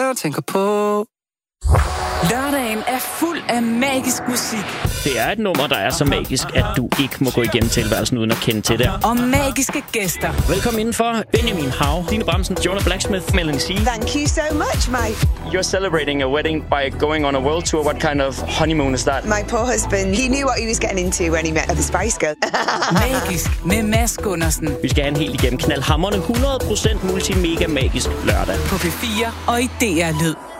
jeg tænker på. Lørdagen er fuld af magisk musik. Det er et nummer, der er så magisk, at du ikke må gå igennem tilværelsen uden at kende til det. Og magiske gæster. Velkommen indenfor. Benjamin Hav, Dine Bramsen, Jonah Blacksmith, Melanie C. Thank you so much, mate. You're celebrating a wedding by going on a world tour. What kind of honeymoon is that? My poor husband, he knew what he was getting into when he met the Spice Girl. Magisk med Mads Gundersen. Vi skal have en helt igennem knaldhamrende 100% multimega magisk lørdag. På P4 og i DR Lyd.